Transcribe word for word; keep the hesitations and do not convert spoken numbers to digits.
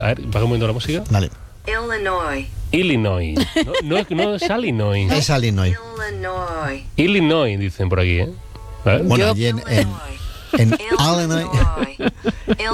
A ver, baja un momento la música. Vale. Illinois. Illinois. No, no, es- no es Illinois. Es Illinois. Illinois. Illinois, dicen por aquí, ¿eh? A ver. Bueno, Yo- allí en, en, en Illinois. Illinois.